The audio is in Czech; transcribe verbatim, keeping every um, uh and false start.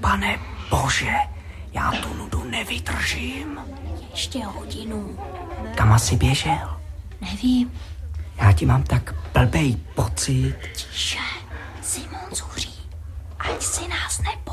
Pane Bože, já tu nudu nevydržím. Ještě hodinu. Kam asi běžel? Nevím. Já ti mám tak blbej pocit. Tiše, Simon zuří. Ať si nás nepřijde.